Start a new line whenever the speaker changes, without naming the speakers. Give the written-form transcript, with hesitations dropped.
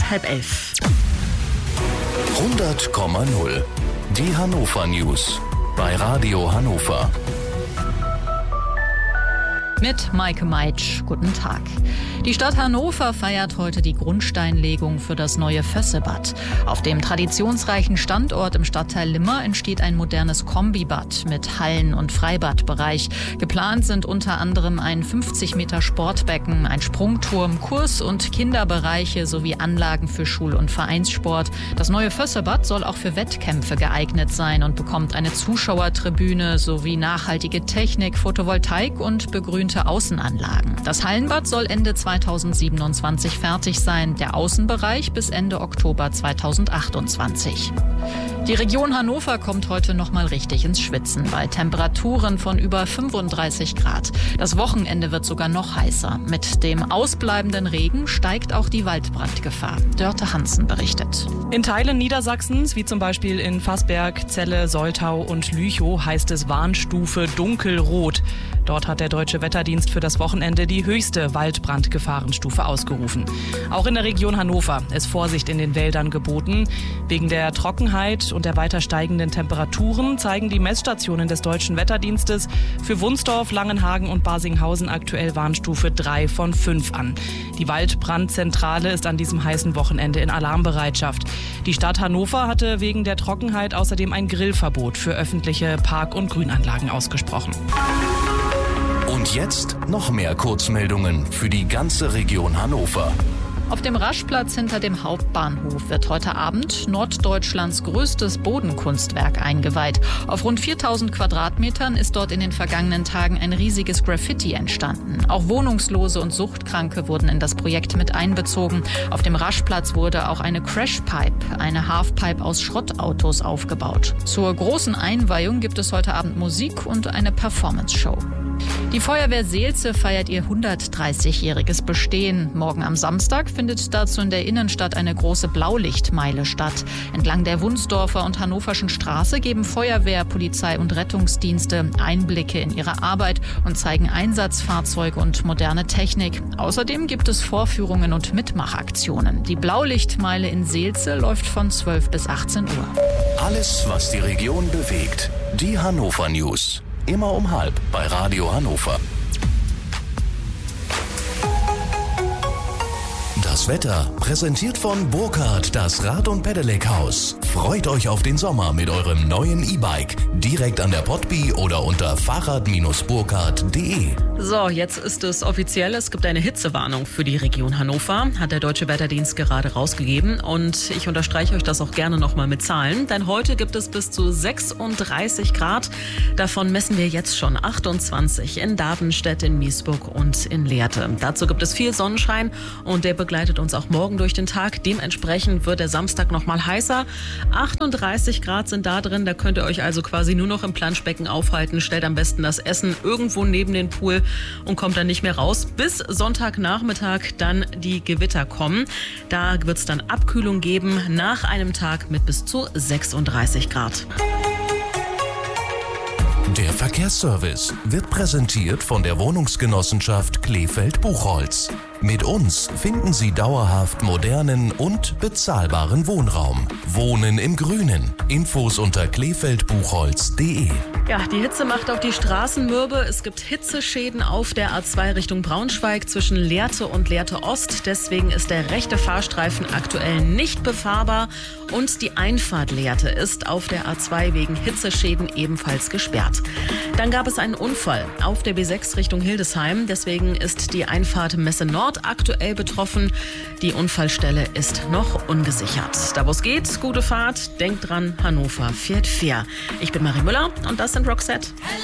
10:30.
100,0. Die Hannover News bei Radio Hannover.
Mit Maike Meitsch. Guten Tag. Die Stadt Hannover feiert heute die Grundsteinlegung für das neue Vössebad. Auf dem traditionsreichen Standort im Stadtteil Limmer entsteht ein modernes Kombibad mit Hallen- und Freibadbereich. Geplant sind unter anderem ein 50 Meter Sportbecken, ein Sprungturm, Kurs- und Kinderbereiche sowie Anlagen für Schul- und Vereinssport. Das neue Vössebad soll auch für Wettkämpfe geeignet sein und bekommt eine Zuschauertribüne sowie nachhaltige Technik, Photovoltaik und begrünte Außenanlagen. Das Hallenbad soll Ende 2027 fertig sein, der Außenbereich bis Ende Oktober 2028. Die Region Hannover kommt heute noch mal richtig ins Schwitzen bei Temperaturen von über 35 Grad. Das Wochenende wird sogar noch heißer. Mit dem ausbleibenden Regen steigt auch die Waldbrandgefahr. Dörte Hansen berichtet.
In Teilen Niedersachsens, wie zum Beispiel in Fassberg, Celle, Soltau und Lüchow, heißt es Warnstufe dunkelrot. Dort hat der Deutsche Wetterdienst für das Wochenende die höchste Waldbrandgefahrenstufe ausgerufen. Auch in der Region Hannover ist Vorsicht in den Wäldern geboten. Wegen der Trockenheit und der weiter steigenden Temperaturen zeigen die Messstationen des Deutschen Wetterdienstes für Wunsdorf, Langenhagen und Barsinghausen aktuell Warnstufe 3 von 5 an. Die Waldbrandzentrale ist an diesem heißen Wochenende in Alarmbereitschaft. Die Stadt Hannover hatte wegen der Trockenheit außerdem ein Grillverbot für öffentliche Park- und Grünanlagen ausgesprochen.
Und jetzt noch mehr Kurzmeldungen für die ganze Region Hannover.
Auf dem Raschplatz hinter dem Hauptbahnhof wird heute Abend Norddeutschlands größtes Bodenkunstwerk eingeweiht. Auf rund 4000 Quadratmetern ist dort in den vergangenen Tagen ein riesiges Graffiti entstanden. Auch Wohnungslose und Suchtkranke wurden in das Projekt mit einbezogen. Auf dem Raschplatz wurde auch eine Crashpipe, eine Halfpipe aus Schrottautos, aufgebaut. Zur großen Einweihung gibt es heute Abend Musik und eine Performance-Show. Die Feuerwehr Seelze feiert ihr 130-jähriges Bestehen. Morgen am Samstag findet dazu in der Innenstadt eine große Blaulichtmeile statt. Entlang der Wunsdorfer und Hannoverschen Straße geben Feuerwehr, Polizei und Rettungsdienste Einblicke in ihre Arbeit und zeigen Einsatzfahrzeuge und moderne Technik. Außerdem gibt es Vorführungen und Mitmachaktionen. Die Blaulichtmeile in Seelze läuft von 12 bis 18 Uhr.
Alles, was die Region bewegt. Die Hannover News. Immer um 12:30 bei Radio Hannover. Das Wetter präsentiert von Burkhardt, das Rad- und Pedelec-Haus. Freut euch auf den Sommer mit eurem neuen E-Bike. Direkt an der Potby oder unter fahrrad-burkhardt.de.
So, jetzt ist es offiziell. Es gibt eine Hitzewarnung für die Region Hannover. Hat der Deutsche Wetterdienst gerade rausgegeben. Und ich unterstreiche euch das auch gerne nochmal mit Zahlen. Denn heute gibt es bis zu 36 Grad. Davon messen wir jetzt schon 28 in Davenstedt, in Miesburg und in Lehrte. Dazu gibt es viel Sonnenschein und der begleitet uns auch morgen durch den Tag. Dementsprechend wird der Samstag noch mal heißer. 38 Grad sind da drin. Da könnt ihr euch also quasi nur noch im Planschbecken aufhalten. Stellt am besten das Essen irgendwo neben den Pool und kommt dann nicht mehr raus. Bis Sonntagnachmittag dann die Gewitter kommen. Da wird es dann Abkühlung geben nach einem Tag mit bis zu 36 Grad.
Der Verkehrsservice wird präsentiert von der Wohnungsgenossenschaft Kleefeld-Buchholz. Mit uns finden Sie dauerhaft modernen und bezahlbaren Wohnraum. Wohnen im Grünen. Infos unter kleefeldbuchholz.de.
Ja, die Hitze macht auch die Straßen mürbe. Es gibt Hitzeschäden auf der A2 Richtung Braunschweig zwischen Lehrte und Lehrte Ost. Deswegen ist der rechte Fahrstreifen aktuell nicht befahrbar. Und die Einfahrt Lehrte ist auf der A2 wegen Hitzeschäden ebenfalls gesperrt. Dann gab es einen Unfall auf der B6 Richtung Hildesheim. Deswegen ist die Einfahrt Messe Nord aktuell betroffen. Die Unfallstelle ist noch ungesichert. Da wo es geht, gute Fahrt. Denkt dran, Hannover fährt fair. Ich bin Marie Müller und das sind Roxette.